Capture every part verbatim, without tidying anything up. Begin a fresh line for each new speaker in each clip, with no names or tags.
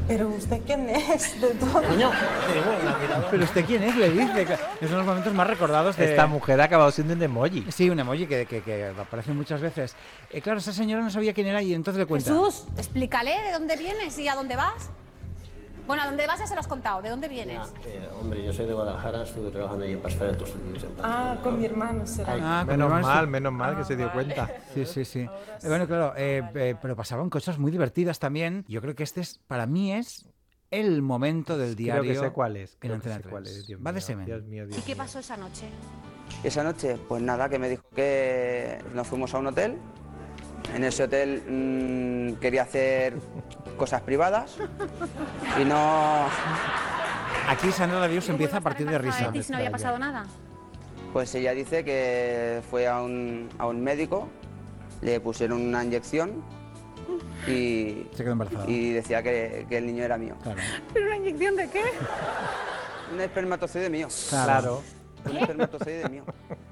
¿Pero usted quién es? De todo.
Coño,
¿Pero usted quién es? Le dice. Es uno de los momentos más recordados de...
Esta mujer ha acabado siendo un emoji.
Sí, un emoji que, que, que aparece muchas veces. Eh, claro, esa señora no sabía quién era y entonces le cuenta.
Jesús, explícale de dónde vienes y a dónde vas. Bueno, a dónde vas ya se lo has contado. ¿De dónde vienes?
Ya, eh, hombre, yo soy de Guadalajara, estuve trabajando allí en Pasfera estos últimos en
Ah, con mi hermano será.
Ay,
Ah, con
Menos
mi hermano
mal,
sí.
menos mal que se dio cuenta.
Sí, sí, sí. Eh, bueno, claro, eh, eh, pero pasaban cosas muy divertidas también. Yo creo que este es, para mí es el momento del diario.
Creo que sé cuál es.
En
creo que
Antena
sé
tres.
cuál es, Dios
Va de
mío,
semen.
Dios mío, Dios
¿Y qué
mío.
pasó esa noche?
Esa noche, pues nada, que me dijo que nos fuimos a un hotel. En ese hotel mmm, quería hacer cosas privadas y no...
Aquí Sandra Davies empieza a partir de risa.
¿A ti si no había pasado nada?
Pues ella dice que fue a un, a un médico, le pusieron una inyección y,
Se quedó embarazada.
y decía que, que el niño era mío.
Claro.
¿Pero una inyección de qué?
Un espermatozoide mío.
Claro.
Un espermatozoide mío.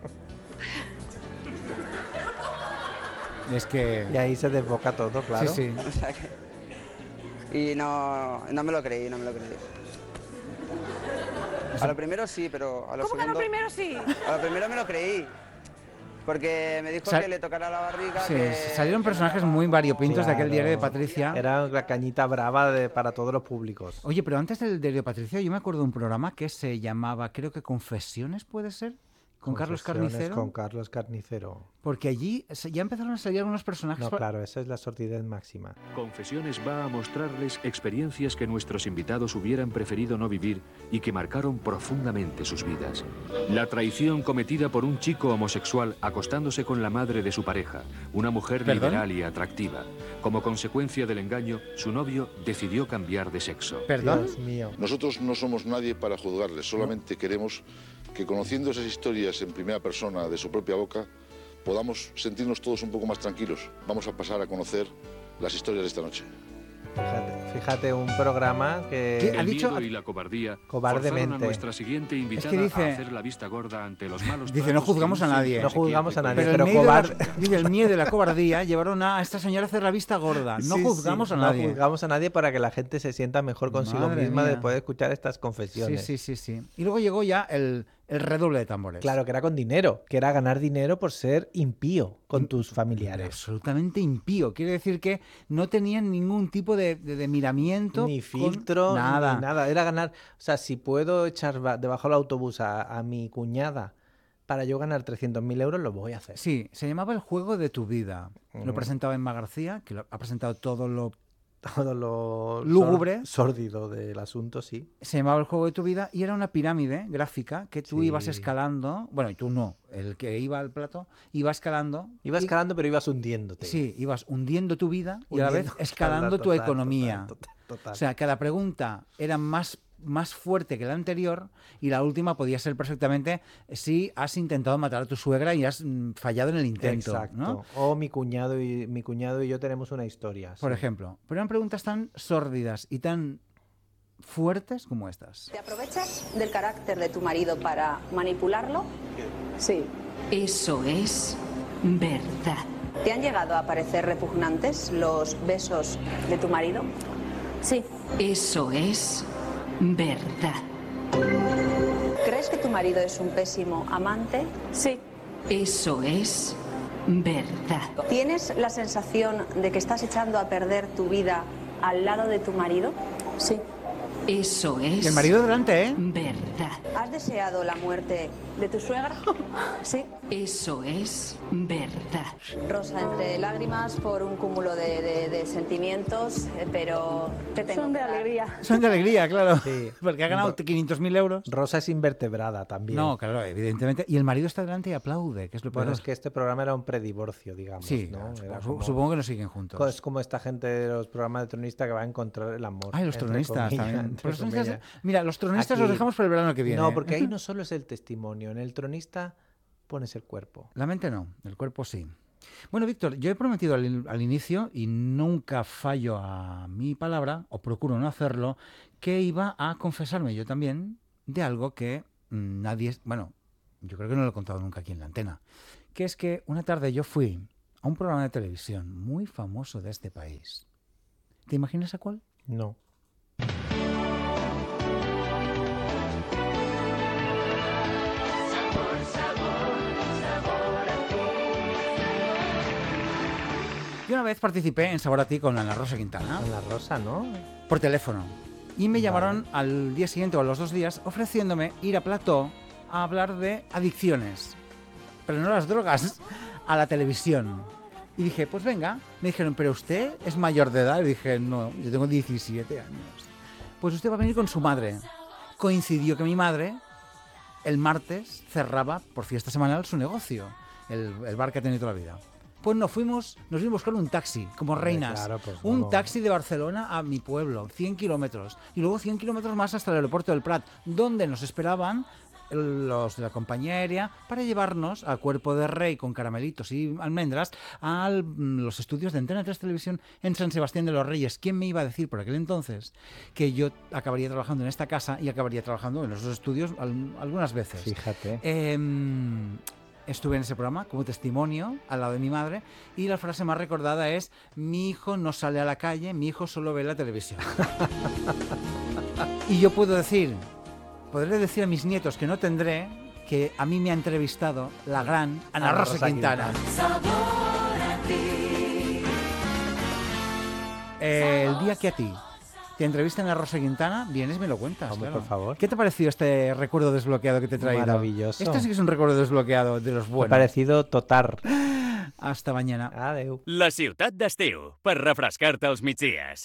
Es que...
Y ahí se desboca todo, claro.
Sí, sí.
O sea que... Y no, no me lo creí, no me lo creí. A lo primero sí, pero a lo
¿Cómo que a
segundo...
lo primero sí?
A lo primero me lo creí. Porque me dijo
Sal-
que le tocara la barriga.
Sí,
que,
salieron
que
personajes
no-
muy variopintos de aquel
Claro.
diario de Patricia.
Era la cañita brava de, para todos los públicos.
Oye, pero antes del diario de Patricia, yo me acuerdo de un programa que se llamaba, creo que Confesiones, ¿puede ser? Con Carlos
Confesiones
Carnicero.
Con Carlos Carnicero.
Porque allí se- ya empezaron a salir algunos personajes.
No,
pa-
claro, esa es la sordidez máxima.
Confesiones va a mostrarles experiencias que nuestros invitados hubieran preferido no vivir y que marcaron profundamente sus vidas. La traición cometida por un chico homosexual acostándose con la madre de su pareja, una mujer
¿Perdón?
liberal y atractiva. Como consecuencia del engaño, su novio decidió cambiar de sexo.
¿Perdón?
Dios mío.
Nosotros no somos nadie para juzgarles, solamente queremos que conociendo esas historias en primera persona de su propia boca, podamos sentirnos todos un poco más tranquilos. Vamos a pasar a conocer las historias de esta noche.
Fíjate, fíjate un programa que...
¿Qué? Ha
El
dicho-
miedo y la cobardía
Cobardemente.
forzaron a nuestra siguiente invitada
dice-
a hacer la vista gorda ante los malos
Dice, no
tratos que
juzgamos
un
a nadie.
simple
No juzgamos a
Ezequiel
nadie,
Pero,
pero
el, miedo de la,
cobarde.
dice, el miedo y la cobardía llevaron a esta señora a hacer la vista gorda. No
Sí,
juzgamos
sí,
a nadie.
No juzgamos a nadie para que la gente se sienta mejor consigo
Madre
misma
mía.
después de escuchar estas
Sí,
confesiones.
sí, sí, sí. Y luego llegó ya el, el redoble de tambores.
Claro, que era con dinero, que era ganar dinero por ser impío con tus
Era
familiares.
absolutamente impío. Quiere decir que no tenían ningún tipo de, de, de miramiento.
Ni
con
filtro,
nada.
ni nada. Era ganar. O sea, si puedo echar ba- debajo del autobús a, a mi cuñada para yo ganar trescientos mil euros, lo voy a hacer.
Sí, se llamaba El juego de tu vida. Lo
Ujú.
presentaba Emma García, que lo- ha presentado todo lo...
Todo lo
Lúgubre.
sor- sórdido del asunto, sí.
Se llamaba El juego de tu vida y era una pirámide gráfica que tú
Sí.
ibas escalando. Bueno, y tú no. El que iba al plato iba escalando.
Ibas
y-
escalando, pero ibas hundiéndote.
Sí, ibas hundiendo tu vida y a la vez
Hundiendo-
escalando tu
total,
economía.
total, total, total.
O sea, cada pregunta era más, más fuerte que la anterior y la última podía ser perfectamente si has intentado matar a tu suegra y has mm, fallado en el intento.
Exacto.
¿no?
O mi cuñado y mi cuñado y yo tenemos una historia.
Por
sí.
ejemplo. Pero eran preguntas tan sórdidas y tan fuertes como estas.
¿Te aprovechas del carácter de tu marido para manipularlo? Sí.
Eso es verdad.
¿Te han llegado a parecer repugnantes los besos de tu marido?
Sí.
Eso es verdad.
¿Crees que tu marido es un pésimo amante?
Sí.
Eso es verdad.
¿Tienes la sensación de que estás echando a perder tu vida al lado de tu marido?
Sí.
Eso es
Y el marido delante, ¿eh?
verdad.
¿Has deseado la muerte de tu suegra? Sí.
Eso es verdad.
Rosa, entre lágrimas por un cúmulo de, de- de sentimientos, eh, pero te tengo
Son de
que dar.
alegría.
Son de alegría, claro.
Sí.
Porque ha ganado quinientos mil euros.
Rosa es invertebrada también.
No, claro, evidentemente. Y el marido está delante y aplaude, que es lo
Bueno,
peor.
es que este programa era un predivorcio, digamos.
Sí,
¿no? Era
su-
como-
supongo que no siguen juntos.
Es como esta gente de los programas de tronista que va a encontrar el amor.
Ay, los
entre
tronistas
comillas,
también.
entre
Los tronistas-
comillas.
mira, los tronistas los
Aquí-
dejamos para el verano que viene.
No,
¿eh?
porque ahí no solo es el testimonio. En el tronista pones el cuerpo.
La mente no, el cuerpo sí. Bueno, Víctor, yo he prometido al, in- al inicio, y nunca fallo a mi palabra, o procuro no hacerlo, que iba a confesarme yo también de algo que mm, nadie... Bueno, yo creo que no lo he contado nunca aquí en la antena. Que es que una tarde yo fui a un programa de televisión muy famoso de este país. ¿Te imaginas a cuál?
No.
una vez participé en Sabor a Ti con Ana Rosa Quintana.
Ana Rosa, ¿no?
Por teléfono. Y me llamaron
Vale.
al día siguiente o a los dos días ofreciéndome ir a plató a hablar de adicciones. Pero no las drogas, a la televisión. Y dije, pues venga. Me dijeron, ¿pero usted es mayor de edad? Y dije, no, yo tengo diecisiete años. Pues usted va a venir con su madre. Coincidió que mi madre, el martes, cerraba por fiesta semanal su negocio, el, el bar que ha tenido toda la vida. Pues nos fuimos, nos fuimos a buscar un taxi, como reinas.
Claro, pues
un
no.
taxi de Barcelona a mi pueblo, cien kilómetros. Y luego cien kilómetros más hasta el aeropuerto del Prat, donde nos esperaban los de la compañía aérea para llevarnos a Cuerpo de Rey con caramelitos y almendras a los estudios de Antena tres Televisión en San Sebastián de los Reyes. ¿Quién me iba a decir por aquel entonces que yo acabaría trabajando en esta casa y acabaría trabajando en esos estudios al, algunas veces?
Fíjate.
Eh, Estuve en ese programa como testimonio al lado de mi madre y la frase más recordada es: mi hijo no sale a la calle, mi hijo solo ve la televisión. Y yo puedo decir, podré decir a mis nietos que no tendré, que a mí me ha entrevistado la gran Ana Rosa, Rosa Quintana. Quintana. Eh, el día que a ti te entrevistan a Rosa Quintana, vienes y me lo cuentas.
Hombre,
claro.
por favor.
¿Qué te ha parecido este recuerdo desbloqueado que te he traído?
Maravilloso.
Este sí que es un recuerdo desbloqueado de los buenos.
Me ha parecido total.
Hasta mañana.
Adeu.
La ciutat d'estiu, per refrescar-te els migdies.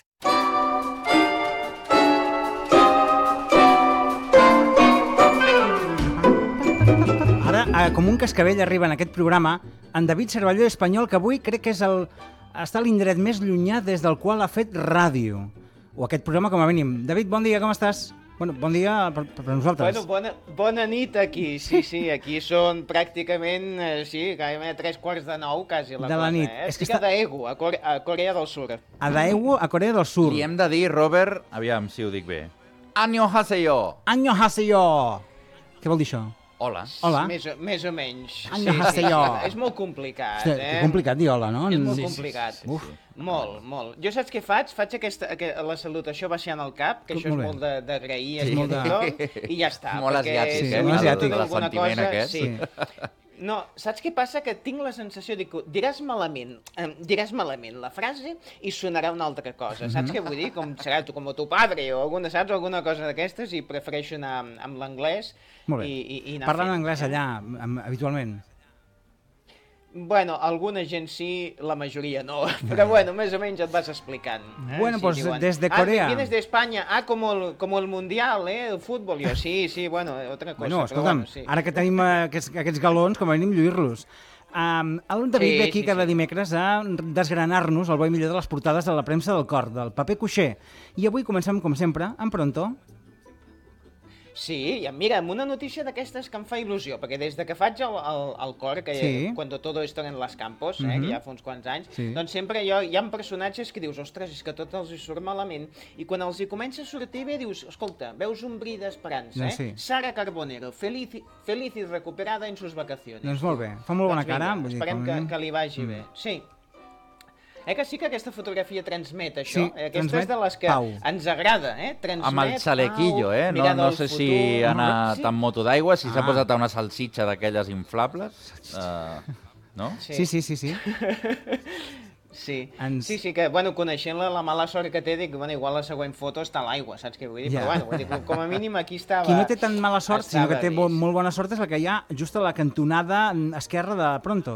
Ara, com un cascavell, arriba en aquest programa en David Cervelló Espanyol, que avui crec que és el, està a l'indret més llunyà des del qual ha fet ràdio. O aquest programa, com a mínim. David, bon dia, com estàs? Bueno, bon dia per, per nosaltres.
Bueno, bona, bona nit aquí, sí, sí, aquí són pràcticament, eh, sí, gairebé tres quarts de nou, quasi la
de la
cosa,
nit.
eh?
És que
Estic
està...
a Daegu, a, Core a Corea del Sur.
A Daegu, a Corea del Sur.
Li hem de dir, Robert, aviam si ho dic bé. Annyeonghaseyo.
Annyeonghaseyo. Què vol dir això?
Hola.
Hola.
Més, o, més o menys.
Annyeonghaseyo.
Sí, sí, és molt complicat,
Hosti,
eh?
És complicat dir hola, no?
És molt
Sí,
complicat.
sí, sí, sí.
Molt, molt. Jo saps què faig? Faig aquesta, que la salutació baixant al cap, que això
Molt
és
bé.
molt de- d'agrair,
Sí.
sí.
Molt de-
i ja està.
Molt
perquè
asiàtic,
si
eh?
vull
Molt
dir
asiàtic.
alguna
L'assentiment
cosa,
aquest.
Sí. No, saps què passa? Que tinc la sensació de que diràs malament, eh, diràs malament la frase i sonarà una altra cosa. Saps què vull dir? Com serà tu, com tu padre o alguna, saps? Alguna cosa d'aquestes i prefereixo anar amb, amb l'anglès
Molt bé.
i, i, i anar
Parlant
fent.
anglès allà, amb, habitualment.
Bueno, alguna gent sí, la majoria no. Pero bueno, más o menos et vas explicant. Eh?
Bueno, pues
diuen,
desde
ah,
Corea.
vienes de España, ah, como el, como el Mundial, eh, el fútbol. Jo, sí, sí, bueno, otra cosa.
Bueno,
però
escolta'm,
bueno, sí.
ara que tenim eh, aquests, aquests galons, com a mínim lluir-los. Um, el David
Sí,
ve aquí
sí,
cada
sí.
dimecres a desgranar-nos el bo i millor de les portades de la premsa del cor, del paper cuixer. I avui comencem, com sempre, en Pronto.
Sí, i mira, amb una notícia d'aquestes que em fa il·lusió, perquè des de que faig el, el, el cor, que
Sí.
Cuando todo esto en los campos, eh,
Mhm.
que ja fa uns quants anys,
Sí.
doncs sempre hi ha, hi ha personatges que dius, ostres, és que tot els hi surt malament, i quan els hi comença a sortir bé dius, escolta, veus un bri d'esperança,
Ja,
eh?
sí.
Sara Carbonero, feliz, feliz y recuperada en sus vacaciones.
Doncs molt bé, fa molt bona
Doncs vinga,
cara. vull dir,
esperem
com a
que,
mínim.
que li vagi
Mm.
bé. Sí. Eh que sí que aquesta fotografia transmet això?
Sí,
Eh, Aquesta
transmet
és de les que
pau.
ens agrada, eh? Transmet
Amb el xalequillo,
pau,
eh? No,
mirada
no
al
sé si
futur.
ha anat
Sí.
amb moto d'aigua, si s'ha
Ah.
posat una salsitxa d'aquelles inflables. Uh, no?
Sí, sí, sí, sí.
Sí.
Ens-
sí, sí, que, bueno, coneixent-la, la mala sort que té, dic, bueno, igual la següent foto està a l'aigua, saps què vull dir?
Ja.
Però bueno, vull dir, com a mínim aquí estava...
Qui no té tan mala sort, sinó que
estava
té bo,
vist.
molt bona sort, és el que hi ha just a la cantonada esquerra de Pronto.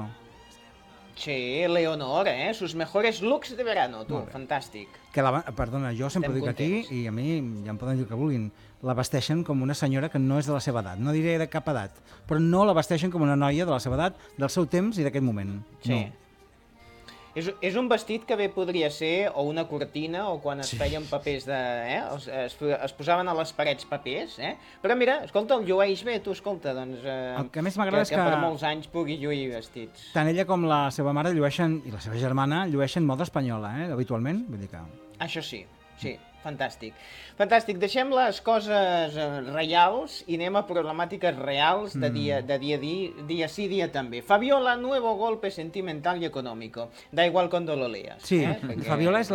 Sí, Leonor, eh? Sus mejores looks de verano, tu,
Molt bé.
fantàstic.
Que la, perdona, jo sempre ho
Estem
dic aquí,
contents.
i a mi ja em poden dir el que vulguin, la vesteixen com una senyora que no és de la seva edat. No diré de cap edat, però no la vesteixen com una noia de la seva edat, del seu temps i d'aquest moment.
Sí.
No.
És, és un vestit que bé podria ser o una cortina o quan es
Sí.
feien papers de... Eh? Es, es, es posaven a les parets papers, eh? Però mira, escolta, el llueix bé, tu, escolta, doncs... Eh,
El que més m'agrada és
que...
que-
per molts anys pugui lluir vestits.
Tant ella com la seva mare llueixen, i la seva germana llueixen moda espanyola, eh? Habitualment, vull dir que...
Això sí, sí, fantàstic. Fantàstic, deixem les coses eh, reals i anem a problemàtiques reals de
Mm.
dia, de dia, dia, dia sí, dia també. Fabiola, nuevo golpe sentimental y económico. Da igual cuando lo leas.
Sí,
eh? Perquè-
Fabiola és